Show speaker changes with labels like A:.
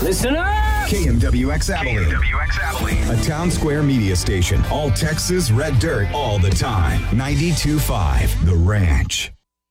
A: Listen up!
B: KMWX Abilene. A town square media station. All Texas red dirt all the time. 92.5 The Ranch.